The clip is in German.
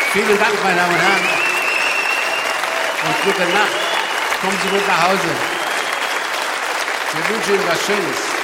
Vielen Dank, meine Damen und Herren. Und gute Nacht. Kommen Sie gut nach Hause. Wir wünschen Ihnen was Schönes.